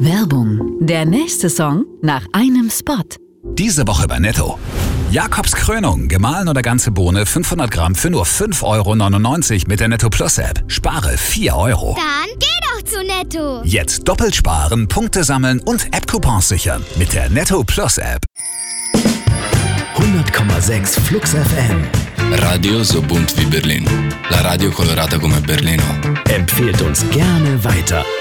Werbung. Der nächste Song nach einem Spot. Diese Woche bei Netto. Jakobs Krönung, gemahlen oder ganze Bohne 500 Gramm für nur 5,99 € mit der Netto Plus App. Spare 4 €. Dann geh doch zu Netto. Jetzt doppelt sparen, Punkte sammeln und App-Coupons sichern mit der Netto Plus App. 100,6 Flux FM. Radio so bunt wie Berlin. La radio colorata come Berlino. Empfehlt uns gerne weiter.